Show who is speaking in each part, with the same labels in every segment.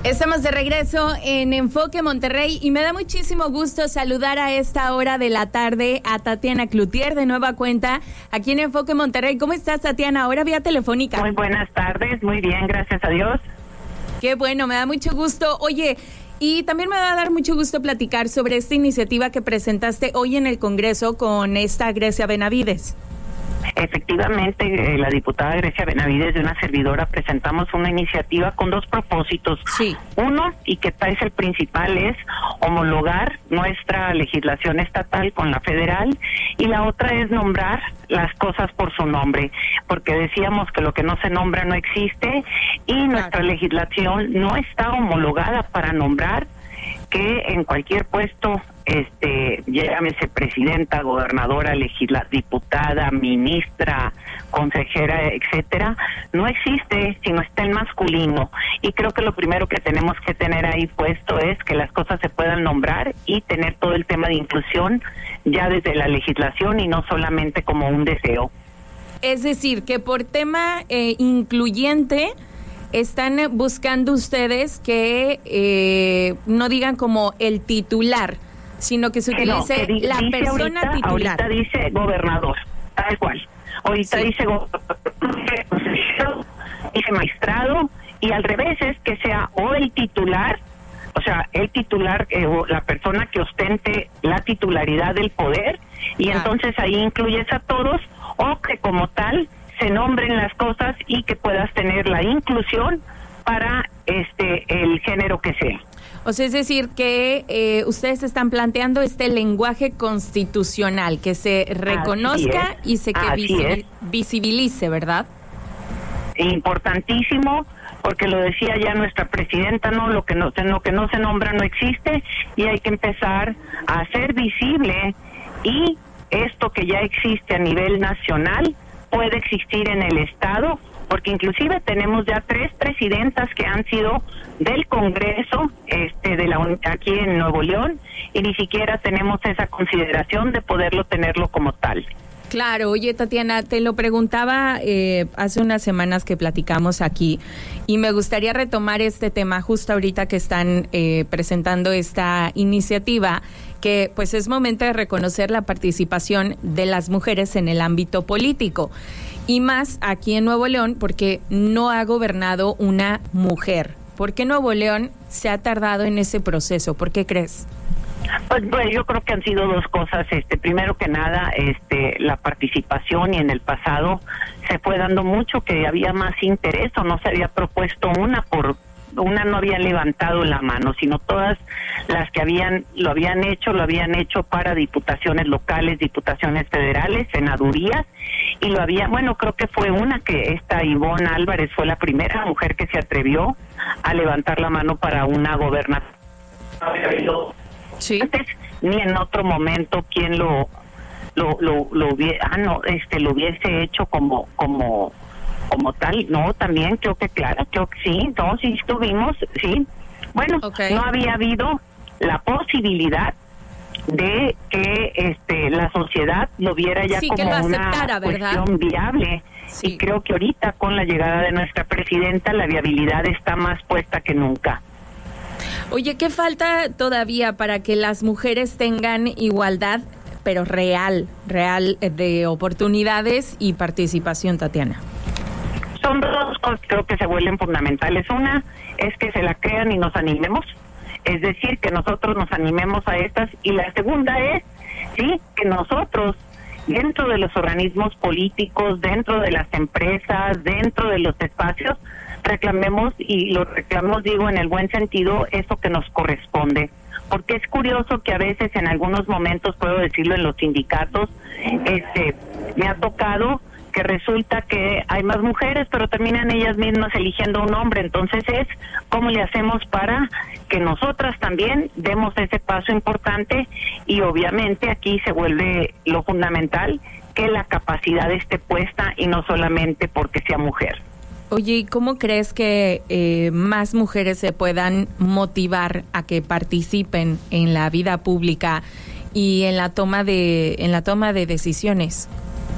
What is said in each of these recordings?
Speaker 1: Estamos de regreso en Enfoque Monterrey y me da muchísimo gusto saludar a esta hora de la tarde a Tatiana Cloutier de nueva cuenta aquí en Enfoque Monterrey. ¿Cómo estás, Tatiana? Ahora vía telefónica.
Speaker 2: Muy buenas tardes, muy bien, gracias a Dios.
Speaker 1: Qué bueno, me da mucho gusto. Oye, y también me va a dar mucho gusto platicar sobre esta iniciativa que presentaste hoy en el Congreso con esta Grecia Benavides.
Speaker 2: Efectivamente, la diputada Grecia Benavides de una servidora presentamos una iniciativa con dos propósitos.
Speaker 1: Sí.
Speaker 2: Uno, y que es el principal, es homologar nuestra legislación estatal con la federal, y la otra es nombrar las cosas por su nombre, porque decíamos que lo que no se nombra no existe y nuestra legislación no está homologada para nombrar que en cualquier puesto, llámese presidenta, gobernadora, diputada, ministra, consejera, etcétera, no existe, sino está en masculino. Y creo que lo primero que tenemos que tener ahí puesto es que las cosas se puedan nombrar y tener todo el tema de inclusión ya desde la legislación y no solamente como un deseo.
Speaker 1: Es decir, que por tema incluyente están buscando ustedes que no digan como el titular, sino que se utilice la persona titular.
Speaker 2: Ahorita dice gobernador, tal cual. Ahorita dice gobernador, dice magistrado, y al revés es que sea o el titular, o sea, el titular, o la persona que ostente la titularidad del poder, y entonces ahí incluyes a todos, o que como tal se nombren las cosas y que puedas tener la inclusión para el género que sea.
Speaker 1: O sea, es decir, que ustedes están planteando este lenguaje constitucional, que se reconozca y se visibilice, ¿verdad?
Speaker 2: Importantísimo, porque lo decía ya nuestra presidenta, lo que no se nombra no existe, y hay que empezar a hacer visible, y esto que ya existe a nivel nacional puede existir en el estado, porque inclusive tenemos ya 3 presidentas que han sido del Congreso aquí en Nuevo León, y ni siquiera tenemos esa consideración de poderlo tenerlo como tal.
Speaker 1: Claro, oye, Tatiana, te lo preguntaba hace unas semanas que platicamos aquí, y me gustaría retomar este tema justo ahorita que están presentando esta iniciativa, que pues es momento de reconocer la participación de las mujeres en el ámbito político, y más aquí en Nuevo León, porque no ha gobernado una mujer. ¿Por qué Nuevo León se ha tardado en ese proceso? ¿Por qué crees?
Speaker 2: Pues yo creo que han sido dos cosas. Primero que nada, la participación, y en el pasado se fue dando mucho que había más interés, o no se había propuesto una no había levantado la mano, sino todas las que lo habían hecho para diputaciones locales, diputaciones federales, senadurías, y creo que fue una que Ivonne Álvarez fue la primera mujer que se atrevió a levantar la mano para una gobernación.
Speaker 1: Sí.
Speaker 2: Antes, ni en otro momento quien lo hubiese hecho como tal. No, también creo que sí, sí estuvimos, sí. Bueno, no había habido la posibilidad de que la sociedad lo viera ya como una cuestión viable. Sí. Y creo que ahorita con la llegada de nuestra presidenta la viabilidad está más puesta que nunca.
Speaker 1: Oye, ¿qué falta todavía para que las mujeres tengan igualdad, pero real de oportunidades y participación, Tatiana?
Speaker 2: Son dos cosas que creo que se vuelven fundamentales. Una es que se la crean y nos animemos, es decir, que nosotros nos animemos a estas, y la segunda es, que nosotros, dentro de los organismos políticos, dentro de las empresas, dentro de los espacios, reclamemos, y lo reclamamos, digo, en el buen sentido, eso que nos corresponde. Porque es curioso que a veces, en algunos momentos, puedo decirlo, en los sindicatos, me ha tocado que resulta que hay más mujeres, pero terminan ellas mismas eligiendo un hombre. Entonces ¿cómo le hacemos para que nosotras también demos ese paso importante? Y obviamente aquí se vuelve lo fundamental, que la capacidad esté puesta, y no solamente porque sea mujer.
Speaker 1: Oye, ¿y cómo crees que más mujeres se puedan motivar a que participen en la vida pública y en la toma de decisiones?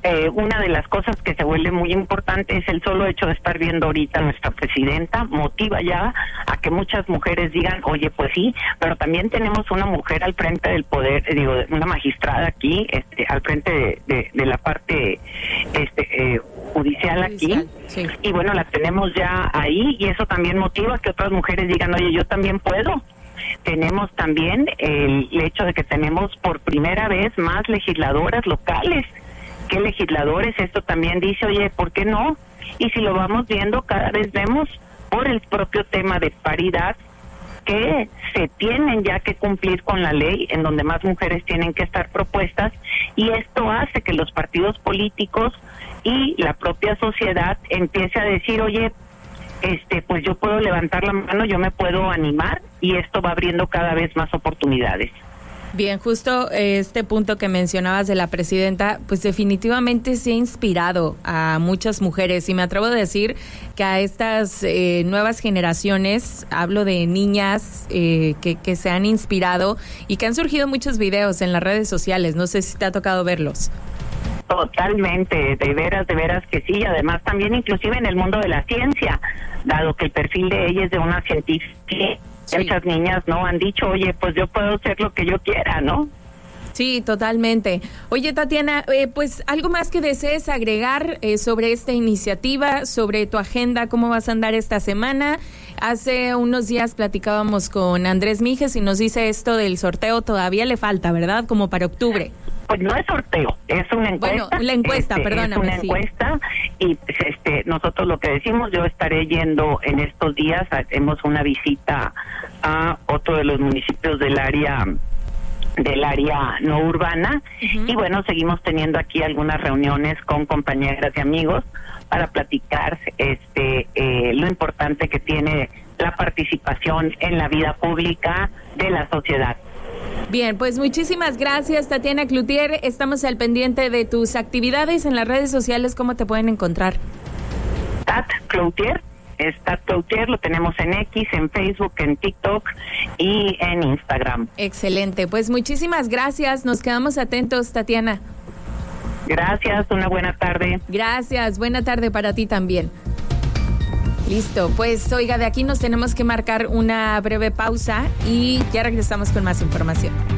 Speaker 2: una de las cosas que se vuelve muy importante es el solo hecho de estar viendo ahorita a nuestra presidenta, motiva ya a que muchas mujeres digan, oye, pues sí, pero también tenemos una mujer al frente del poder, una magistrada aquí, al frente de la parte judicial aquí, sí. Y bueno, la tenemos ya ahí, y eso también motiva a que otras mujeres digan, oye, yo también puedo. Tenemos también el hecho de que tenemos por primera vez más legisladoras locales que legisladores. Esto también dice, oye, ¿por qué no? Y si lo vamos viendo, cada vez vemos por el propio tema de paridad que se tienen ya que cumplir con la ley, en donde más mujeres tienen que estar propuestas, y esto hace que los partidos políticos y la propia sociedad empiece a decir, oye, pues yo puedo levantar la mano, yo me puedo animar, y esto va abriendo cada vez más oportunidades.
Speaker 1: Bien, justo este punto que mencionabas de la presidenta, pues definitivamente se ha inspirado a muchas mujeres, y me atrevo a decir que a estas nuevas generaciones, hablo de niñas que se han inspirado y que han surgido muchos videos en las redes sociales. No sé si te ha tocado verlos.
Speaker 2: Totalmente, de veras que sí, además también inclusive en el mundo de la ciencia, dado que el perfil de ella es de una científica. Sí. Muchas niñas no han dicho, oye, pues yo puedo hacer lo que yo quiera, ¿no?
Speaker 1: Sí, totalmente. Oye, Tatiana, pues algo más que desees agregar sobre esta iniciativa, sobre tu agenda, cómo vas a andar esta semana. Hace unos días platicábamos con Andrés Mijes y nos dice esto del sorteo, todavía le falta, ¿verdad? Como para octubre.
Speaker 2: Pues no es sorteo, es una encuesta.
Speaker 1: Bueno, la encuesta, perdóname.
Speaker 2: Es una encuesta, y pues, nosotros lo que decimos, yo estaré yendo en estos días, hacemos una visita a otro de los municipios del área no urbana, y bueno, seguimos teniendo aquí algunas reuniones con compañeras y amigos para platicar lo importante que tiene la participación en la vida pública de la sociedad.
Speaker 1: Bien, pues muchísimas gracias, Tatiana Cloutier. Estamos al pendiente de tus actividades en las redes sociales. ¿Cómo te pueden encontrar?
Speaker 2: Tat Cloutier, lo tenemos en X, en Facebook, en TikTok y en Instagram.
Speaker 1: Excelente, pues muchísimas gracias. Nos quedamos atentos, Tatiana.
Speaker 2: Gracias, una buena tarde.
Speaker 1: Gracias, buena tarde para ti también. Listo, pues oiga, de aquí nos tenemos que marcar una breve pausa y ya regresamos con más información.